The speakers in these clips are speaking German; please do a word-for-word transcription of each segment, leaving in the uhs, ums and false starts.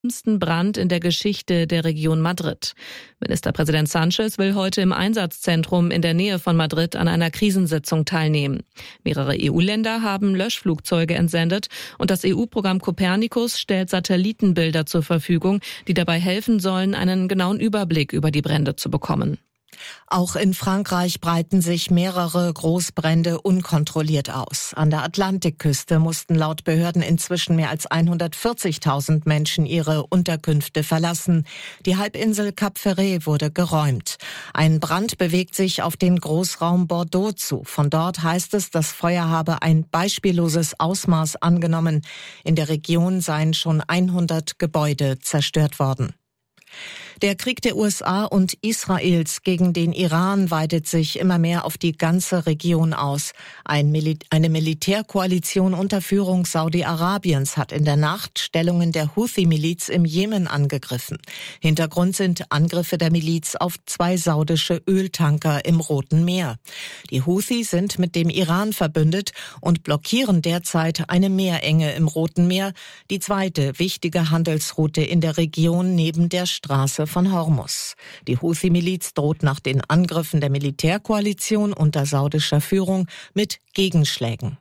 schlimmsten Brand in der Geschichte der Region Madrid. Ministerpräsident Sánchez will heute im Einsatzzentrum in der Nähe von Madrid an einer Krisensitzung teilnehmen. Mehrere E U-Länder haben Löschflugzeuge entsendet und das E U-Programm Copernicus stellt Satellitenbilder zur Verfügung, die dabei helfen sollen, einen genauen Überblick über die Brände zu bekommen. Auch in Frankreich breiten sich mehrere Großbrände unkontrolliert aus. An der Atlantikküste mussten laut Behörden inzwischen mehr als hundertvierzigtausend Menschen ihre Unterkünfte verlassen. Die Halbinsel Cap Ferret wurde geräumt. Ein Brand bewegt sich auf den Großraum Bordeaux zu. Von dort heißt es, das Feuer habe ein beispielloses Ausmaß angenommen. In der Region seien schon hundert Gebäude zerstört worden. Der Krieg der U S A und Israels gegen den Iran weitet sich immer mehr auf die ganze Region aus. Ein Mil- eine Militärkoalition unter Führung Saudi-Arabiens hat in der Nacht Stellungen der Houthi-Miliz im Jemen angegriffen. Hintergrund sind Angriffe der Miliz auf zwei saudische Öltanker im Roten Meer. Die Houthi sind mit dem Iran verbündet und blockieren derzeit eine Meerenge im Roten Meer, die zweite wichtige Handelsroute in der Region neben der Straße von Hormuz. Die Houthi-Miliz droht nach den Angriffen der Militärkoalition unter saudischer Führung mit Gegenschlägen.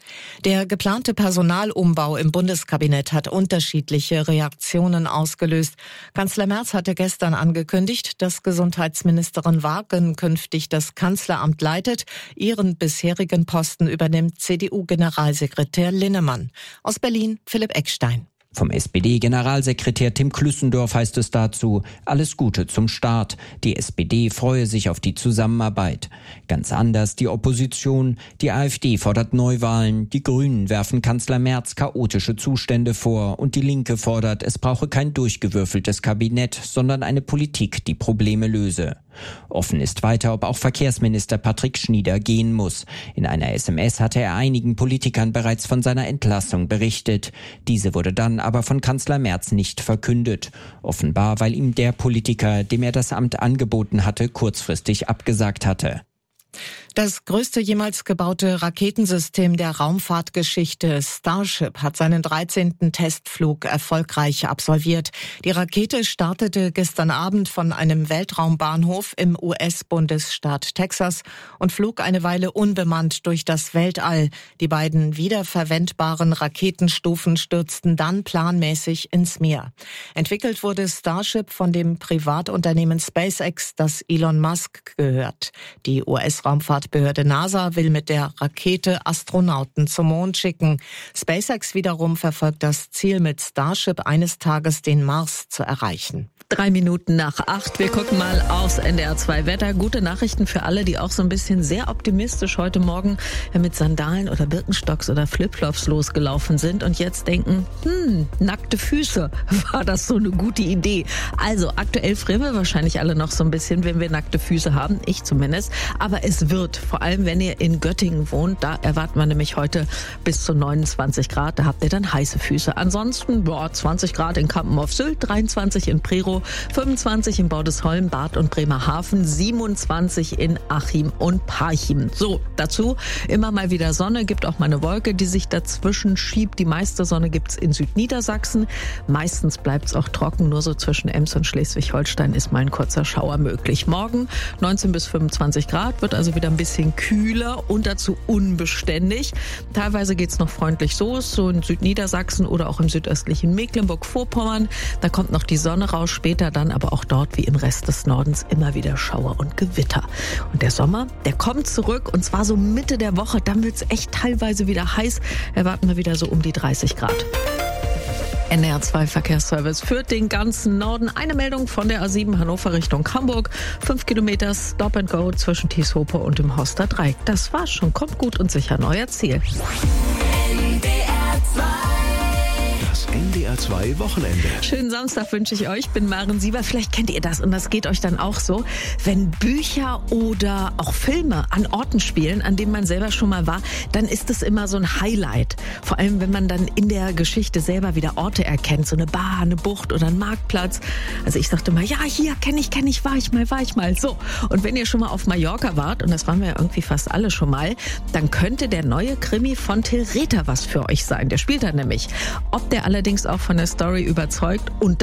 Der geplante Personalumbau im Bundeskabinett hat unterschiedliche Reaktionen ausgelöst. Kanzler Merz hatte gestern angekündigt, dass Gesundheitsministerin Wagen künftig das Kanzleramt leitet. Ihren bisherigen Posten übernimmt C D U-Generalsekretär Linnemann. Aus Berlin Philipp Eckstein. Vom S P D-Generalsekretär Tim Klüssendorf heißt es dazu: Alles Gute zum Start. Die S P D freue sich auf die Zusammenarbeit. Ganz anders die Opposition. Die AfD fordert Neuwahlen. Die Grünen werfen Kanzler Merz chaotische Zustände vor. Und die Linke fordert, es brauche kein durchgewürfeltes Kabinett, sondern eine Politik, die Probleme löse. Offen ist weiter, ob auch Verkehrsminister Patrick Schnieder gehen muss. In einer S M S hatte er einigen Politikern bereits von seiner Entlassung berichtet. Diese wurde dann aber von Kanzler Merz nicht verkündet. Offenbar, weil ihm der Politiker, dem er das Amt angeboten hatte, kurzfristig abgesagt hatte. Das größte jemals gebaute Raketensystem der Raumfahrtgeschichte, Starship, hat seinen dreizehnten Testflug erfolgreich absolviert. Die Rakete startete gestern Abend von einem Weltraumbahnhof im U S-Bundesstaat Texas und flog eine Weile unbemannt durch das Weltall. Die beiden wiederverwendbaren Raketenstufen stürzten dann planmäßig ins Meer. Entwickelt wurde Starship von dem Privatunternehmen SpaceX, das Elon Musk gehört. Die U S-Raumfahrtbehörde NASA will mit der Rakete Astronauten zum Mond schicken. SpaceX wiederum verfolgt das Ziel, mit Starship eines Tages den Mars zu erreichen. Drei Minuten nach acht. Wir gucken mal aufs N D R zwei Wetter. Gute Nachrichten für alle, die auch so ein bisschen sehr optimistisch heute Morgen mit Sandalen oder Birkenstocks oder Flipflops losgelaufen sind und jetzt denken, hm, nackte Füße, war das so eine gute Idee? Also aktuell frieren wir wahrscheinlich alle noch so ein bisschen, wenn wir nackte Füße haben. Ich zumindest. Aber es wird, vor allem wenn ihr in Göttingen wohnt, da erwarten wir nämlich heute bis zu neunundzwanzig Grad. Da habt ihr dann heiße Füße. Ansonsten, boah, zwanzig Grad in Kampen auf Sylt, dreiundzwanzig in Prero, fünfundzwanzig in Bordesholm, Bad und Bremerhaven, siebenundzwanzig in Achim und Parchim. So, dazu immer mal wieder Sonne, gibt auch mal eine Wolke, die sich dazwischen schiebt. Die meiste Sonne gibt's in Südniedersachsen. Meistens bleibt's auch trocken, nur so zwischen Ems und Schleswig-Holstein ist mal ein kurzer Schauer möglich. Morgen neunzehn bis fünfundzwanzig Grad, wird also wieder ein bisschen kühler und dazu unbeständig. Teilweise geht's noch freundlich so, so in Südniedersachsen oder auch im südöstlichen Mecklenburg-Vorpommern. Da kommt noch die Sonne raus, später dann aber auch dort wie im Rest des Nordens immer wieder Schauer und Gewitter. Und der Sommer, der kommt zurück und zwar so Mitte der Woche, dann wird's echt teilweise wieder heiß. Erwarten wir wieder so um die dreißig Grad. N D R zwei Verkehrsservice führt den ganzen Norden. Eine Meldung von der A sieben Hannover Richtung Hamburg. Fünf Kilometer Stop and Go zwischen Thieshope und dem Horster Dreieck. Das war's schon. Kommt gut und sicher an euer Ziel. N D R zwei. Das N D R zwei Wochenende. Schönen Samstag wünsche ich euch. Ich bin Maren Sieber. Vielleicht kennt ihr das und das geht euch dann auch so. Wenn Bücher oder auch Filme an Orten spielen, an denen man selber schon mal war, dann ist es immer so ein Highlight. Vor allem, wenn man dann in der Geschichte selber wieder Orte erkennt. So eine Bar, eine Bucht oder ein Marktplatz. Also ich sagte mal, ja, hier kenne ich, kenne ich, war ich mal, war ich mal. So. Und wenn ihr schon mal auf Mallorca wart, und das waren wir ja irgendwie fast alle schon mal, dann könnte der neue Krimi von Till Rether was für euch sein. Der spielt da nämlich. Ob der allerdings auch von der Story überzeugt und